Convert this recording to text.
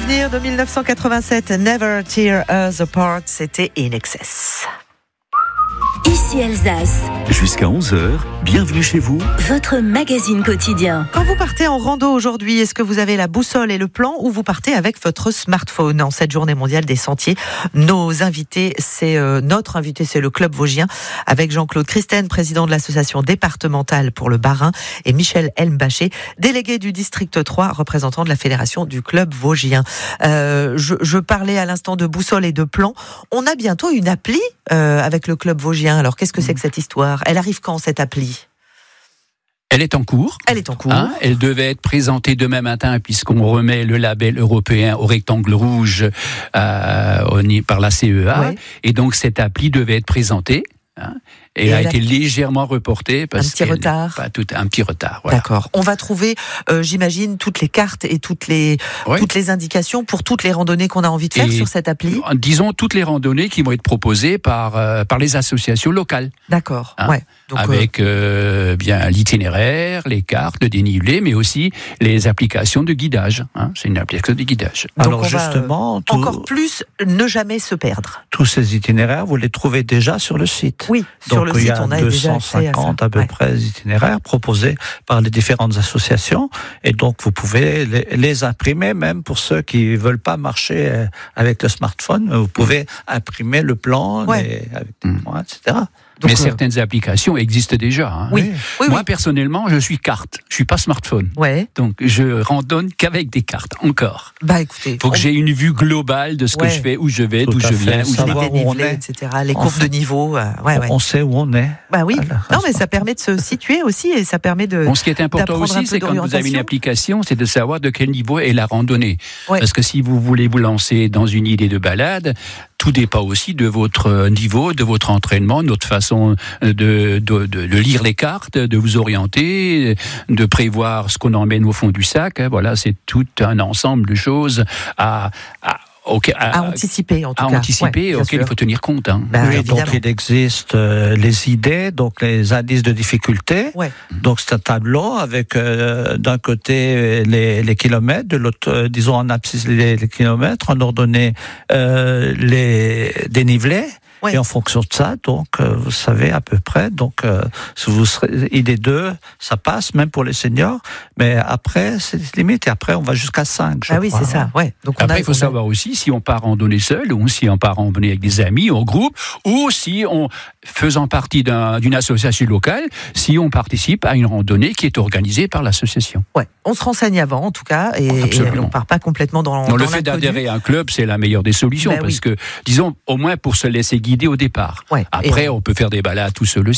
souvenir de 1987, Never Tear Us Apart, c'était In Excess. Ici Alsace. Jusqu'à 11h, bienvenue chez vous. Votre magazine quotidien. Quand vous partez en rando aujourd'hui, est-ce que vous avez la boussole et le plan ou vous partez avec votre smartphone? En cette journée mondiale des sentiers, notre invité, c'est le Club Vosgien, avec Jean-Claude Christen, président de l'association départementale pour le Bas-Rhin, et Michel Elmbachet, délégué du district 3, représentant de la fédération du Club Vosgien. Je parlais à l'instant de boussole et de plan. On a bientôt une appli avec le Club Vosgien. Alors, qu'est-ce que c'est que cette histoire? Elle arrive quand, cette appli? Elle est en cours. Elle est en cours. Elle devait être présentée demain matin puisqu'on remet le label européen au rectangle rouge par la CEA. Ouais. Et donc, cette appli devait être présentée. Et a été légèrement reportée parce un petit retard. Un petit retard. Voilà. D'accord. On va trouver, j'imagine, toutes les cartes et toutes les indications pour toutes les randonnées qu'on a envie de faire sur cette appli. Disons toutes les randonnées qui vont être proposées par les associations locales. D'accord. Donc, avec bien l'itinéraire, les cartes, le dénivelé, mais aussi les applications de guidage. C'est une application de guidage. Alors justement, encore plus ne jamais se perdre. Tous ces itinéraires, vous les trouvez déjà sur le site. Oui. Donc, sur le site, on a 250 à peu près itinéraires proposés par les différentes associations. Et donc, vous pouvez les imprimer, même pour ceux qui ne veulent pas marcher avec le smartphone. Vous pouvez imprimer le plan avec des points, etc. Donc, mais certaines applications existent déjà. Moi, personnellement, je suis carte. Je suis pas smartphone. Donc, je randonne qu'avec des cartes, encore. Écoutez. Faut que j'ai une vue globale de ce que je fais, où je vais, d'où je viens, où les dénivelés, etc. Les courbes de niveau. On sait où on est. Oui. Non, mais ça permet de se situer aussi et ça permet de. Ce qui est important aussi, c'est quand vous avez une application, c'est de savoir de quel niveau est la randonnée. Parce que si vous voulez vous lancer dans une idée de balade, tout dépend aussi de votre niveau, de votre entraînement, de votre façon de lire les cartes, de vous orienter, de prévoir ce qu'on emmène au fond du sac. Voilà, c'est tout un ensemble de choses à anticiper, en tout cas. Auquel il faut tenir compte. Donc il existe les idées, donc les indices de difficulté. Donc c'est un tableau avec d'un côté les kilomètres, de l'autre, disons en abscisse les kilomètres, en ordonnée les dénivelés. Et en fonction de ça, donc, vous savez à peu près. Donc, si vous serez ID2, ça passe, même pour les seniors. Mais après, c'est limite. Et après, on va jusqu'à 5. Oui, c'est ça. Donc, après, il faut savoir aussi si on part randonner seul, ou si on part randonner avec des amis, en groupe, ou si faisant partie d'une association locale, si on participe à une randonnée qui est organisée par l'association. On se renseigne avant, en tout cas, et on ne part pas complètement dans le fait d'adhérer à un club, c'est la meilleure des solutions, parce que, disons, au moins pour se laisser guider au départ. Après, on peut faire des balades tout seul aussi.